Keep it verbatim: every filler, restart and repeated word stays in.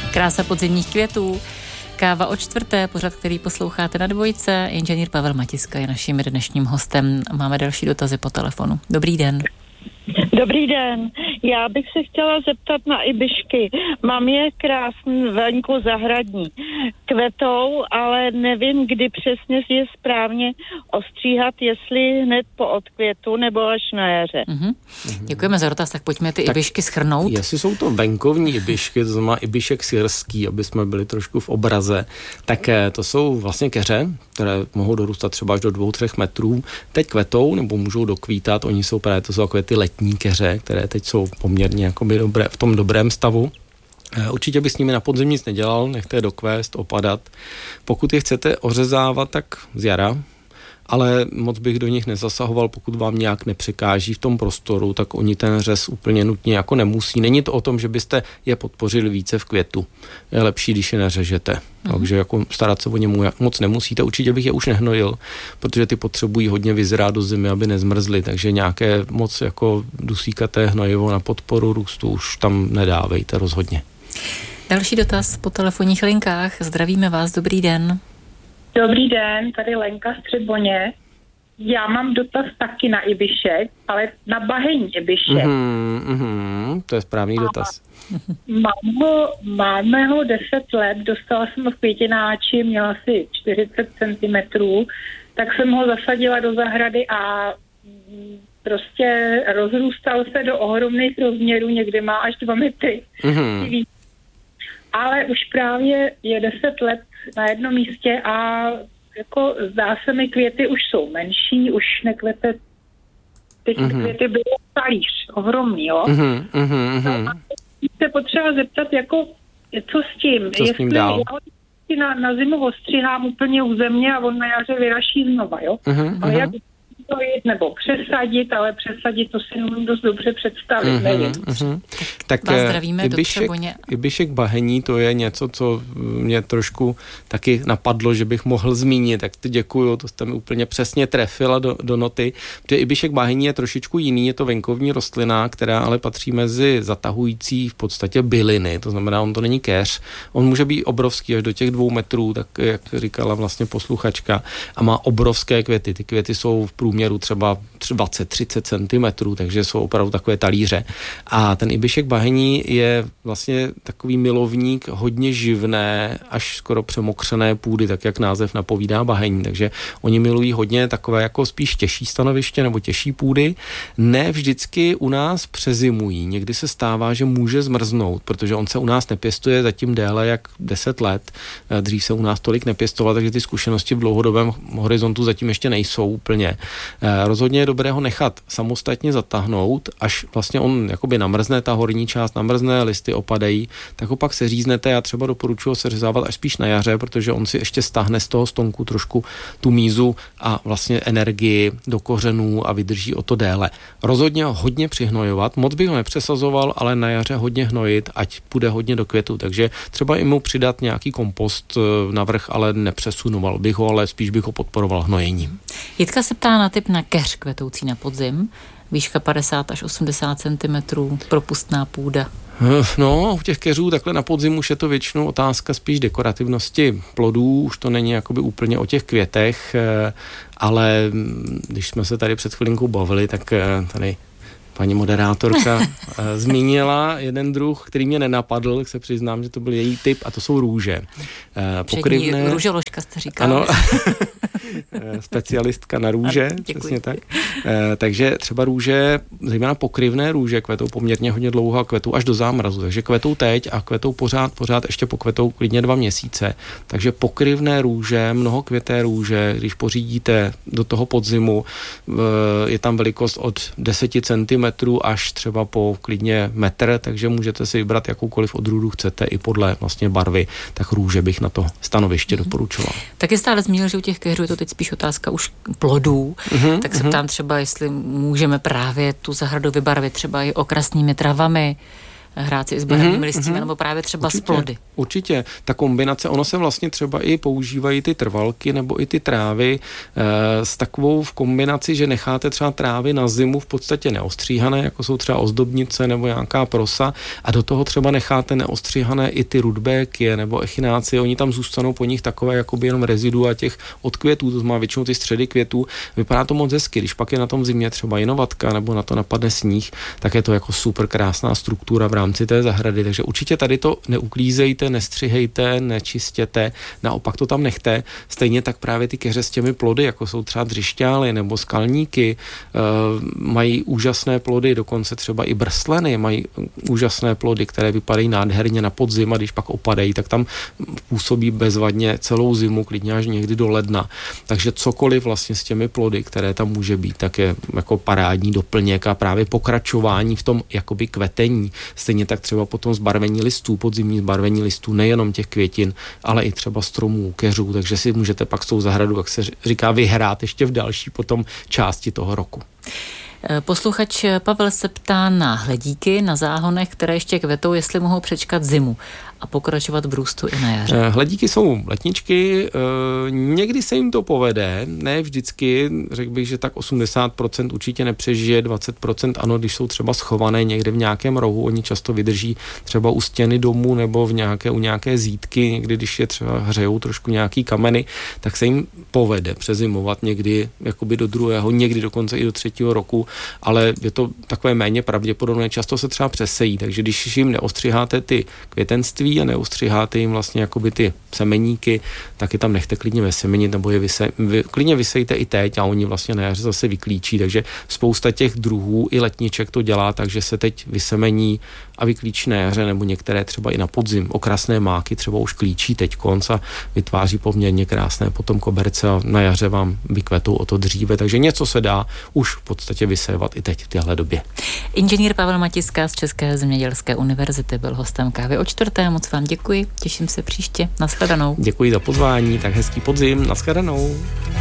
Krása podzimních květů. Káva o čtvrté, pořad, který posloucháte na Dvojce. Inženýr Pavel Matiska je naším dnešním hostem. Máme další dotazy po telefonu. Dobrý den. Dobrý den. Já bych se chtěla zeptat na ibišky. Mám je krásný venku zahradní. Kvetou, ale nevím, kdy přesně je správně ostříhat, jestli hned po odkvětu nebo až na jaře. Mm-hmm. Děkujeme za dotaz, tak pojďme ty tak ibišky shrnout. Jestli jsou to venkovní ibišky, to znamená ibišek syrský, aby jsme byli trošku v obraze, tak to jsou vlastně keře, které mohou dorůstat třeba až do dvou, třech metrů. Teď kvetou nebo můžou dokvítat, oni jsou právě, to jsou takové ty letní keře, které teď jsou poměrně jakoby dobré, v tom dobrém stavu. Určitě by s nimi na podzim nic nedělal, nechte je dokvést, opadat. Pokud je chcete ořezávat, tak z jara, ale moc bych do nich nezasahoval, pokud vám nějak nepřekáží v tom prostoru, tak oni ten řez úplně nutně jako nemusí. Není to o tom, že byste je podpořili více v květu. Je lepší, když je neřežete. Mm. Takže jako starat se o ně moc nemusíte. Určitě bych je už nehnojil, protože ty potřebují hodně vyzrát do zimy, aby nezmrzly, takže nějaké moc jako dusíkaté hnojivo na podporu růstu už tam nedávejte rozhodně. Další dotaz po telefonních linkách. Zdravíme vás, dobrý den. Dobrý den, tady Lenka z Třeboně. Já mám dotaz taky na ibišek, ale na bahenní ibišek. Mm-hmm, mm-hmm, to je správný a dotaz. Mám ho, máme ho deset let, dostala jsem ho v květináči, měla asi čtyřicet centimetrů, tak jsem ho zasadila do zahrady a prostě rozrůstal se do ohromných rozměrů, někdy má až dva metry. Mm-hmm. Ale už právě je deset let na jednom místě a jako zdá se mi, květy už jsou menší, už nekvete, ty mm-hmm. květy byly talíř, ohromný, jo. Mm-hmm, mm-hmm. No a se potřeba zeptat, jako, co s tím? Co s tím dál? Jestli na, na zimu ostřihám úplně u země a on na jaře vyraší znova, jo. Mm-hmm, ale jak to jít, nebo přesadit, ale přesadit, to si nemůžu dost dobře představit, mm-hmm, nevím. Mm-hmm. Tak vás zdravíme ibišek, do ibišek bahení, to je něco, co mě trošku taky napadlo, že bych mohl zmínit, tak ty děkuju, to jste mi úplně přesně trefila do, do noty, protože ibišek bahení je trošičku jiný, je to venkovní rostlina, která ale patří mezi zatahující v podstatě byliny, to znamená, on to není keř, on může být obrovský až do těch dvou metrů, tak jak říkala vlastně posluchačka, a má obrovské květy, ty květy jsou v průměru třeba dvacet třicet centimetrů, takže jsou opravdu takové talíře. A ten ibišek bahení je vlastně takový milovník hodně živné, až skoro přemokřené půdy, tak jak název napovídá bahení. Takže oni milují hodně takové jako spíš těžší stanoviště nebo těžší půdy. Ne vždycky u nás přezimují. Někdy se stává, že může zmrznout, protože on se u nás nepěstuje zatím déle jak deset let. Dřív se u nás tolik nepěstoval, takže ty zkušenosti v dlouhodobém horizontu zatím ještě nejsou úplně. Rozhodně je dobré ho nechat samostatně zatáhnout, až vlastně on jakoby namrzne, ta horní část namrzne, listy opadají, tak ho pak seříznete. Já třeba doporučuji seřezávat až spíš na jaře, protože on si ještě stáhne z toho stonku trošku tu mízu a vlastně energii do kořenů a vydrží o to déle. Rozhodně ho hodně přihnojovat, moc bych ho nepřesazoval, ale na jaře hodně hnojit, ať půjde hodně do květu, takže třeba i mu přidat nějaký kompost navrch, ale nepřesunoval bych ho, ale spíš bych ho podporoval hnojením. Jitka se ptá na tip na keř kvetoucí na podzim. Výška padesát až osmdesát centimetrů, propustná půda. No, u těch keřů takhle na podzim už je to většinou otázka spíš dekorativnosti plodů, už to není jakoby úplně o těch květech, ale když jsme se tady před chvilinkou bavili, tak tady paní moderátorka zmínila jeden druh, který mě nenapadl, tak se přiznám, že to byl její tip, a to jsou růže. Pokryvné... Růžoložka jste říkala. Ano, specialistka na růže, ano, přesně tak. Takže třeba růže, zejména pokryvné růže, kvetou poměrně hodně dlouho a kvetou až do zámrazu, takže kvetou teď a kvetou pořád, pořád ještě pokvetou klidně dva měsíce. Takže pokryvné růže, mnohokvěté růže, když pořídíte do toho podzimu, je tam velikost od deseti centimetrů až třeba po klidně metr, takže můžete si vybrat jakoukoliv odrůdu chcete i podle vlastně barvy, tak růže bych na to stanoviště mm-hmm. doporučoval. Taky stále zmínil, že u těch keřů je to teď spíš otázka už plodů, mm-hmm. tak se ptám třeba, jestli můžeme právě tu zahradu vybarvit třeba i okrasnými travami, hrát si i s barevnými mm-hmm, listím, mm-hmm. nebo právě třeba určitě, z plody. Určitě. Ta kombinace, ono se vlastně třeba i používají ty trvalky nebo i ty trávy e, s takovou v kombinaci, že necháte třeba trávy na zimu v podstatě neostříhané, jako jsou třeba ozdobnice nebo nějaká prosa, a do toho třeba necháte neostříhané i ty rudbéky nebo echinácie, oni tam zůstanou po nich takové jakoby jenom rezidua těch od květů, to znamená většinou ty středy květů. Vypadá to moc hezky, když pak je na tom zimě třeba jinovatka nebo na to napadne sníh, tak je to jako super krásná struktura v rámci té zahrady, takže určitě tady to neuklízejte, nestřihejte, nečistěte, naopak to tam nechte. Stejně tak právě ty keře s těmi plody, jako jsou třeba dřišťály nebo skalníky, e, mají úžasné plody, dokonce třeba i brsleny mají úžasné plody, které vypadají nádherně na podzim, a když pak opadají, tak tam působí bezvadně celou zimu, klidně až někdy do ledna. Takže cokoliv vlastně s těmi plody, které tam může být, tak je jako parádní doplněk a právě pokračování v tom jakoby kvetení. Stejně tak třeba potom zbarvení listů, podzimní zbarvení listů, nejenom těch květin, ale i třeba stromů, keřů, takže si můžete pak s tou zahradu, jak se říká, vyhrát ještě v další potom části toho roku. Posluchač Pavel se ptá na hledíky na záhonech, které ještě kvetou, jestli mohou přečkat zimu a pokračovat v růstu i na jaře. Hledíky jsou letničky, někdy se jim to povede, ne vždycky, řekl bych, že tak osmdesát procent určitě nepřežije, dvacet procent ano, když jsou třeba schované někde v nějakém rohu, oni často vydrží třeba u stěny domu nebo v nějaké, u nějaké zítky, někdy když je třeba hřejou trošku nějaký kameny, tak se jim povede přezimovat někdy jakoby do druhého, někdy dokonce i do třetího roku, ale je to takové méně pravděpodobné, často se třeba přesejí, takže když jim neostřiháte ty květenství a neustřiháte jim vlastně jakoby ty semeníky, tak je tam nechte klidně vesemenit, nebo je vyse, vy, klidně vysejte i teď a oni vlastně na jaře zase vyklíčí, takže spousta těch druhů i letniček to dělá, takže se teď vysemení a vyklíčí na jaře, nebo některé třeba i na podzim. Okrasné máky třeba už klíčí teď konc a vytváří poměrně krásné potom koberce a na jaře vám vykvetou o to dříve, takže něco se dá už v podstatě vysévat i teď v téhle době. Inženýr Pavel Matiska z České zemědělské univerzity byl hostem Kávy o čtvrté. Moc vám děkuji, těším se příště. Nashledanou. Děkuji za pozvání, tak hezký podzim, nashledanou.